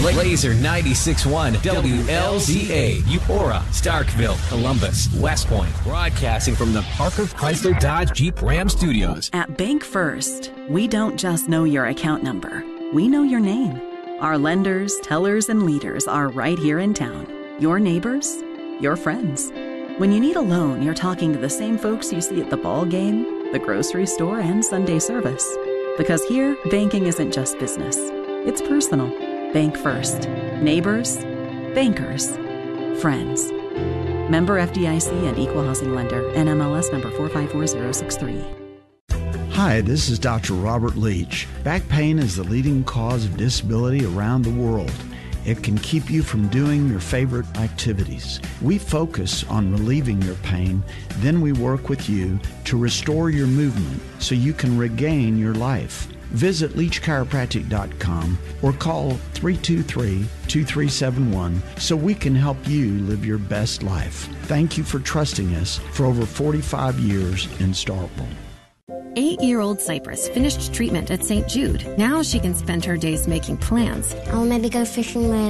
Laser 96.1 WLZA, Eupora, Starkville, Columbus, West Point, broadcasting from the Parker Chrysler Dodge Jeep Ram Studios. At Bank First, we don't just know your account number, we know your name. Our lenders, tellers, and leaders are right here in town. Your neighbors, your friends. When you need a loan, you're talking to the same folks you see at the ball game, the grocery store, and Sunday service. Because here, banking isn't just business. It's personal. Bank First. Neighbors, bankers, friends. Member FDIC and Equal Housing Lender. NMLS number 454063. Hi, this is Dr. Robert Leach. Back pain is the leading cause of disability around the world. It can keep you from doing your favorite activities. We focus on relieving your pain, then we work with you to restore your movement so you can regain your life. Visit leachchiropractic.com or call 323-2371 so we can help you live your best life. Thank you for trusting us for over 45 years in Starkville. 8-year-old Cypress finished treatment at St. Jude. Now she can spend her days making plans. I'll maybe go fishing with